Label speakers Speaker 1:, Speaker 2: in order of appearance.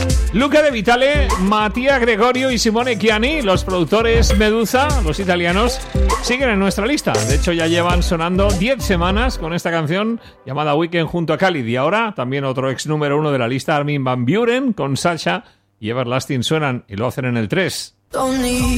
Speaker 1: Luca De Vitale, Mattia Gregorio y Simone Chiani, los productores Medusa, los italianos, siguen en nuestra lista. De hecho, ya llevan sonando 10 semanas con esta canción llamada Weekend junto a Khalid. Y ahora también otro ex número 1 de la lista, Armin van Buuren, con Sasha y Everlasting suenan y lo hacen en el 3.